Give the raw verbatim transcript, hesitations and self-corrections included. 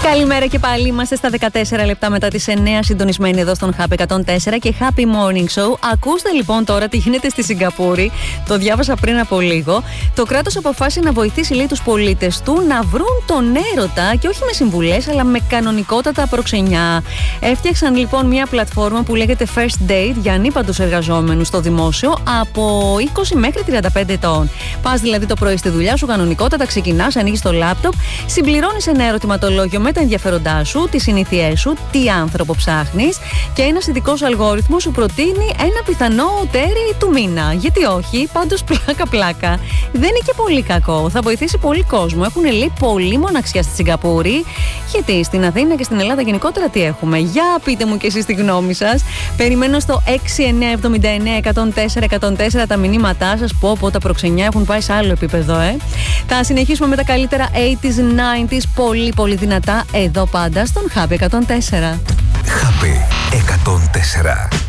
Καλημέρα και πάλι. Είμαστε στα δεκατέσσερα λεπτά μετά τις εννέα, συντονισμένοι εδώ στον Happy εκατόν τέσσερα και Happy Morning Show. Ακούστε λοιπόν τώρα τι γίνεται στη Σιγκαπούρη. Το διάβασα πριν από λίγο. Το κράτος αποφάσισε να βοηθήσει, λέει, τους πολίτες του να βρουν τον έρωτα και όχι με συμβουλές, αλλά με κανονικότατα προξενιά. Έφτιαξαν λοιπόν μια πλατφόρμα που λέγεται First Date για ανήπαντους εργαζόμενους στο δημόσιο από είκοσι μέχρι τριάντα πέντε ετών. Πας δηλαδή το πρωί στη δουλειά σου κανονικότατα, ξεκινάς, ανοίγεις το λάπτοπ, συμπληρώνεις ένα ερωτηματολόγιο με τα ενδιαφέροντά σου, τις συνήθειές σου, τι άνθρωπο ψάχνεις και ένας ειδικός αλγόριθμος σου προτείνει ένα πιθανό τέρι του μήνα. Γιατί όχι, πάντως πλάκα-πλάκα. Δεν είναι και πολύ κακό. Θα βοηθήσει πολύ κόσμο. Έχουν λέει πολύ μοναξιά στη Σιγκαπούρη. Γιατί στην Αθήνα και στην Ελλάδα γενικότερα τι έχουμε. Για πείτε μου και εσείς τη γνώμη σας. Περιμένω στο έξι εννιά εβδομήντα εννέα εκατόν τέσσερα εκατόν τέσσερα τα μηνύματά σας. Πω πω, τα προξενιά έχουν πάει σε άλλο επίπεδο, ε. Θα συνεχίσουμε με τα καλύτερα ογδόντα, ενενήντα, πολύ πολύ δυνατά εδώ πάντα στον Happy εκατόν τέσσερα. Happy εκατόν τέσσερα.